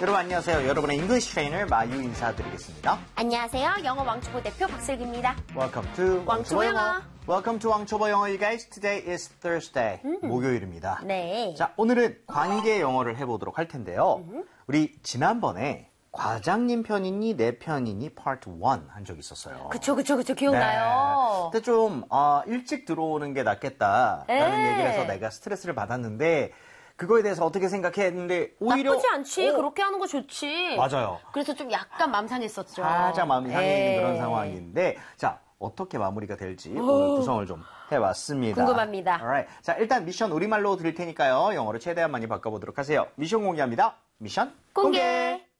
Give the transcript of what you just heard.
여러분 안녕하세요. 여러분의 English trainer 마유 인사드리겠습니다. 안녕하세요. 영어 왕초보 대표 박슬기입니다. Welcome to 왕초보 영어. Welcome to 왕초보 영어, you guys. Today is Thursday. 목요일입니다. 네. 자, 오늘은 관계 영어를 해보도록 할 텐데요. 우리 지난번에 과장님 편이니 내 편이니 파트 1 한 적이 있었어요. 그쵸, 기억나요. 그때 좀 일찍 들어오는 게 낫겠다라는 네. 얘기를 해서 내가 스트레스를 받았는데 그거에 대해서 어떻게 생각해 했는데 오히려 나쁘지 않지. 그렇게 하는 거 좋지. 맞아요. 그래서 좀 약간 맘 상했었죠. 살짝 마음이 상해 있는 네. 그런 상황인데 자 어떻게 마무리가 될지 오늘 구성을 좀 해봤습니다. 궁금합니다. Alright. 자 일단 미션 우리말로 드릴 테니까요. 영어로 최대한 많이 바꿔보도록 하세요. 미션 공개합니다. 미션 공개.